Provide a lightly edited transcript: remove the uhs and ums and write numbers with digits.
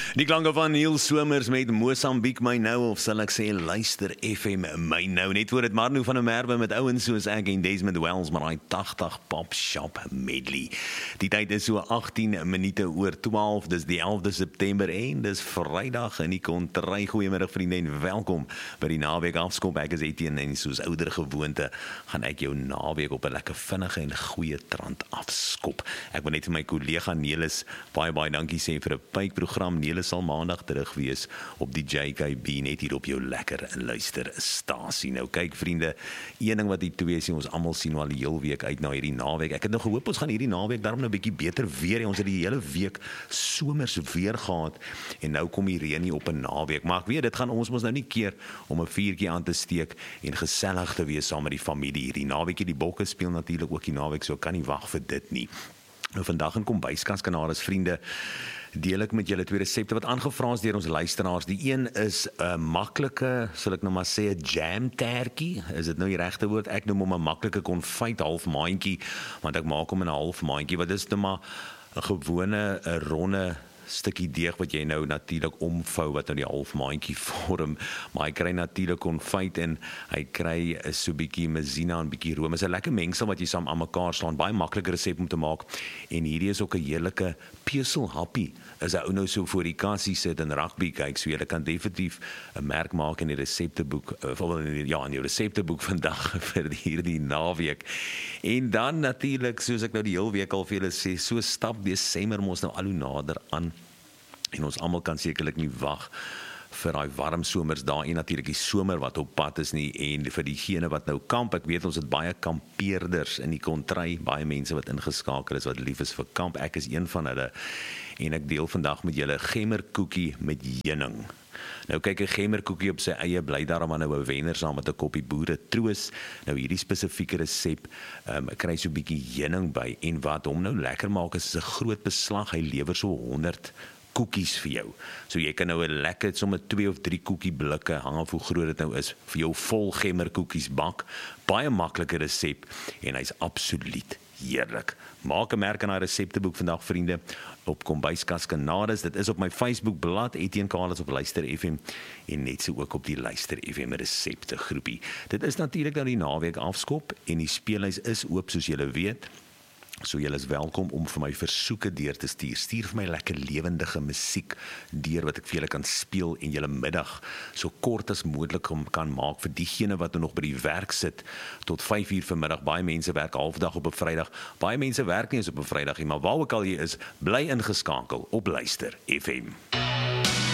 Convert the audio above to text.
Die klanke van Neil Somers met Mosambiek my nou, of sal ek sê Luister FM my nou, net voor het Marno van der Merwe met ouens soos ek en Desmond Wells, maar hy 80 Pop Shop medley. Die tyd is so 18 minute oor 12, dis die 11de September en dis Vrydag in die kontry. Goeiemiddag vriende en welkom by die naweek afskop. Ek is Etienne en soos ouder gewoonte gaan ek jou naweek op 'n lekker vinnige en goeie trant afskop. Ek wil net vir my kollega Nelis baie dankie sê vir 'n pypprogram. Nelis sal maandag terug wees op die JKB, net hier op jou lekker luisterstasie. Nou kyk vriende, een ding wat die twee sien, ons almal sien al die heel week uit na hierdie naweek. Ek het nou gehoop ons gaan hierdie naweek daarom nou 'n bietjie beter weer hê. Ons het die hele week somers weer gehad en nou kom die reën nie op 'n naweek. Maar ek weet dit gaan ons mos nou nie keer om 'n vuurtjie aan te steek en gesellig te wees saam met die familie hierdie naweekie. Die bokke speel natuurlik ook die naweek, so kan nie wag vir dit nie. Nou vandag in Kombuiskaskanades vriende, deel ek met julle twee resepte wat aangevra is deur ons luisteraars. Die een is 'n maklike, sal ek nou maar sê 'n jam tertjie. Is dit nou die regte woord? Ek noem hom 'n maklike konfyt halfmaandjie, want ek maak hom in 'n halfmaandjie. Wat is dit maar 'n gewone 'n ronde stukkie deeg wat jy nou natuurlik omvou wat nou die halfmaandjie vorm, maar hy kry natuurlik konfyt en hy kry 'n so bietjie mazina en bietjie room. Is 'n lekker mengsel wat jy saam aan mekaar slaan. Baie maklike resep om te maak. En hierdie is ook 'n heerlike peselhappie. As 'n ou nou so voor die kassie sit en rugby kyk, so jy kan definitief 'n merk maak in die resepteboek, in jou resepteboek vandag vir hierdie naweek. En dan natuurlik, soos ek nou die hele week al vir julle sê, so stap Desember mos nou al hoe nader aan. En ons almal kan sekerlik nie wag vir daai warm somersdae en natuurlik die somer wat op pad is nie, en vir diegene wat nou kamp. Ek weet ons het baie kampeerders in die kontry, baie mense wat ingeskakel is wat lief is vir kamp. Ek is een van hulle en ek deel vandag met julle gemmerkoekie met heuning. Nou kyk, 'n gemmerkoekie op sy eie bly daarom aan nou 'n wenner saam met 'n koppie boere troos. Nou hierdie spesifieke resep kry so 'n bietjie heuning by, en wat hom nou lekker maak is 'n groot beslag. Hy lewer so 100 koekies vir jou. So jy kan nou 'n lekker sommer 2 of 3 koekie blikke, hang af hoe groot dit nou is, vir jou vol gemmerkoekies bak. Baie maklike resep en hy's absoluut heerlik. Maak 'n merk aan daai resepteboek vandag vriende op Kombuiskaskanades. Dit is op my Facebook bladsy Etienne Carlos op Luister FM en net so ook op die Luister FM resepte groepie. Dit is natuurlik nou die naweek afskop en die speellys is oop soos julle weet. So julle is welkom om vir my versoeke deur te stuur. Stuur vir my lekker lewendige musiek deur wat ek vir julle kan speel en julle middag so kort as moontlik kan maak vir diegene wat nog by die werk sit tot 5 uur vanmiddag. Baie mense werk halfdag op 'n Vrydag. Baie mense werk nie eens op 'n Vrydag nie, maar waar ook al jy is, bly ingeskakel op Luister FM.